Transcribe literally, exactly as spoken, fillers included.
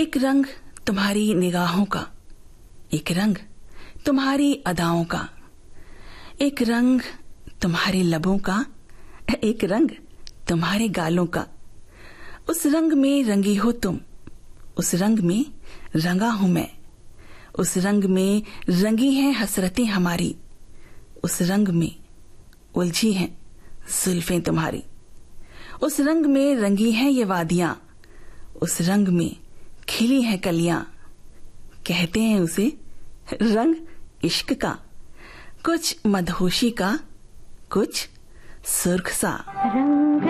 एक रंग तुम्हारी निगाहों का, एक रंग तुम्हारी अदाओं का, एक रंग तुम्हारे लबों का, एक रंग तुम्हारे गालों का। उस रंग में रंगी हो तुम, उस रंग में रंगा हूं मैं, उस रंग में रंगी हैं हसरतें हमारी, उस रंग में उलझी हैं जुल्फें तुम्हारी। उस रंग में रंगी हैं ये वादियां, उस रंग में खिली हैं कलियां। कहते हैं उसे रंग इश्क का, कुछ मदहोशी का, कुछ सुर्ख सा।